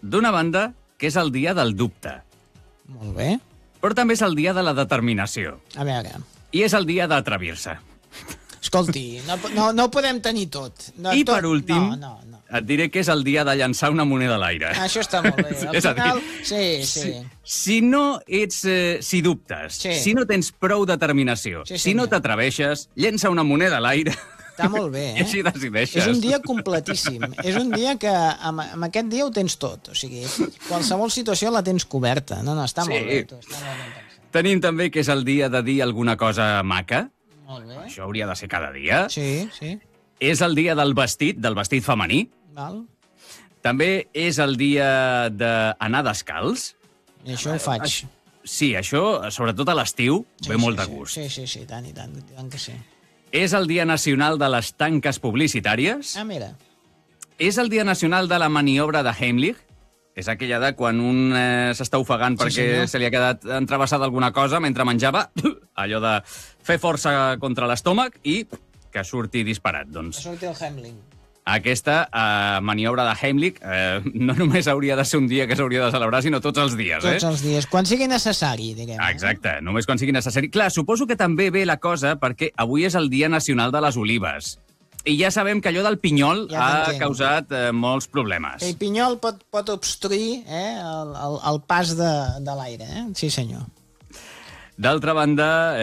d'una banda, que és el dia del dubte. Molt bé. Però també és el dia de la determinació. A veure... I és el dia d'atrevir-se. Escolti, no ho podem tenir tot. I per últim, No. et diré que és el dia de llançar una moneda a l'aire. Això està molt bé. Al És a final, dir, sí. Si no ets... si dubtes, si no tens prou determinació, si no t'atreveixes, llença una moneda a l'aire. Està molt bé, I així decideixes. És un dia completíssim. És un dia que amb aquest dia ho tens tot. O sigui, qualsevol situació la tens coberta. No, està molt bé. Està molt ben pensat. Tenim també que és el dia de dir alguna cosa maca. Molt bé. Això hauria de ser cada dia. Sí. És el dia del vestit femení. Val. També és el dia d'anar descalç. I això ho faig. Sí, això, sobretot a l'estiu, ve molt de gust. Sí, tant i tant que sí. És el dia nacional de les tanques publicitàries. Ah, mira. És el dia nacional de la maniobra de Heimlich. És aquella de quan un s'està ofegant perquè se li ha quedat entravessada alguna cosa mentre menjava, allò de fer força contra l'estómac i que surti disparat. Doncs Que surti el Heimlich. aquesta maniobra de Heimlich no només hauria de ser un dia que s'hauria de celebrar, sinó tots els dies. Tots els dies, quan sigui necessari, diguem. Exacte, només quan sigui necessari. Clar, suposo que també ve la cosa perquè avui és el Dia Nacional de les Olives. I ja sabem que allò del pinyol ha causat molts problemes. El pinyol pot obstruir el pas de l'aire, Sí, senyor. D'altra banda,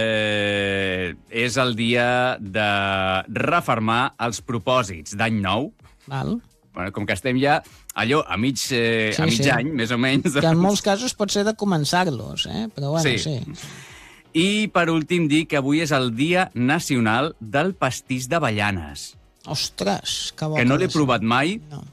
és el dia de refermar els propòsits d'any nou. Val. Bueno, com que estem ja allò a mig any, més o menys. Que en molts casos pot ser de començar-los, però bueno, sí. I, per últim, dir que avui és el Dia Nacional del Pastís d'avellanes. Ostres, que bo. Que no l'he provat mai,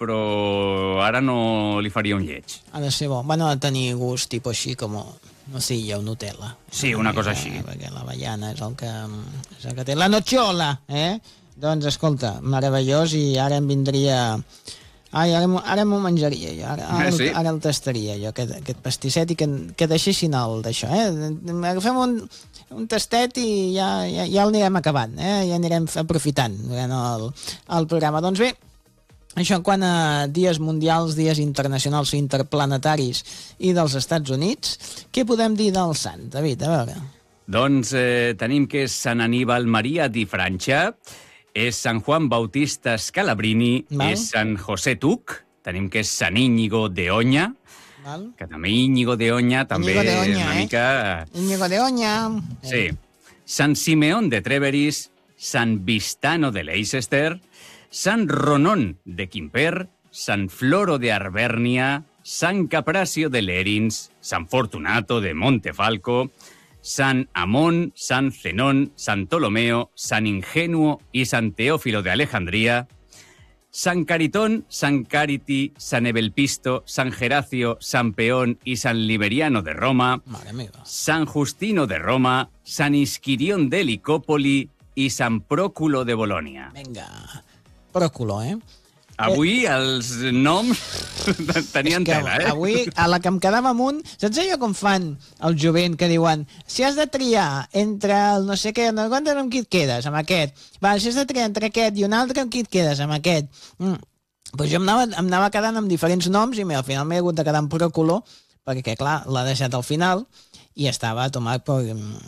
però ara no li faria un lleig. Ha de ser bo. Bueno, ha de tenir gust tipus així com, no sé, o Nutella. Sí, una cosa així. Perquè l'avellana és el que té. La nocciola, Doncs, escolta, meravellós, i ara em vindria... Ai, ara m'ho menjaria jo, ara el tastaria jo, aquest pastisset, i que deixessin el d'això, Agafem un tastet i ja el anirem acabant, ja anirem aprofitant durant el programa. Doncs bé, això quant a dies mundials, dies internacionals i interplanetaris i dels Estats Units, què podem dir del sant, David? A veure. Doncs tenim que és Sant Aníbal Maria di Francia, és Sant Juan Bautista Scalabrini, és Sant José Tuc, tenim que és Sant Íñigo de Oña, que també Íñigo de Oña també és una mica... Íñigo de Oña. Sí. Sant Simeón de Trèveris, Sant Vistano de Leicester, Sant Ronon de Quimper, Sant Floro de Arvernia, Sant Capracio de Lerins, Sant Fortunato de Montefalco, Sant Amón, Sant Zenón, Sant Ptolomeo, Sant Ingenuo y Sant Teófilo de Alejandría, Sant Caritón, Sant Cariti, Sant Evelpisto, Sant Geracio, Sant Peón y Sant Liberiano de Roma, Sant Justino de Roma, Sant Isquirión de Licópoli y Sant Pròculo de Bolonia. Vinga, Pròculo, Avui els noms tenien tela, Avui, a la que em quedava amunt, saps allò com fan el jovent que diuen si has de triar entre el no sé què, amb qui et quedes? Amb aquest. Va, si has de triar entre aquest i un altre, amb qui et quedes? Amb aquest. Pues jo em anava quedant amb diferents noms i al final m'he hagut de quedar amb Pròculo, perquè, clar, l'ha deixat al final i estava tomat per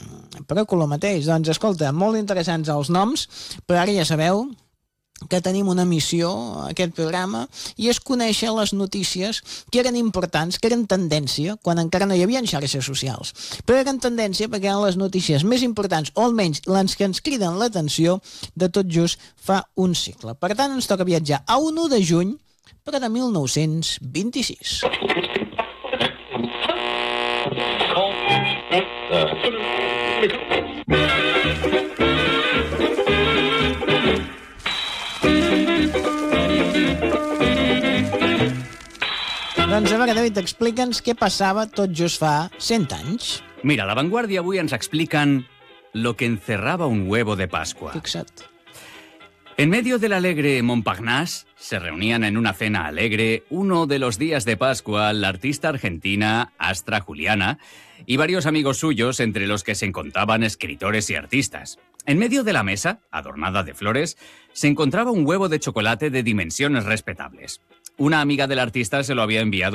Pròculo mateix. Doncs, escolta, molt interessants els noms, però ara ja sabeu que tenim una missió a aquest programa, i és conèixer les notícies que eren importants, que eren tendència, quan encara no hi havia xarxes socials. Però eren tendència perquè eren les notícies més importants, o almenys les que ens criden l'atenció, de tot just fa un segle. Per tant, ens toca viatjar a un 1 de juny, però de 1926. Doncs a veure, David, explica'ns què passava tot just fa 100 anys. Mira, a La Vanguardia avui ens explican lo que encerraba un huevo de Pascua. Fixa't. En medio del alegre Montparnasse se reunían en una cena alegre uno de los días de Pascua la artista argentina Astra Juliana y varios amigos suyos, entre los que se encontraban escritores y artistas. En medio de la mesa, adornada de flores, se encontraba un huevo de chocolate de dimensiones respetables. Una amiga del artista se lo había enviado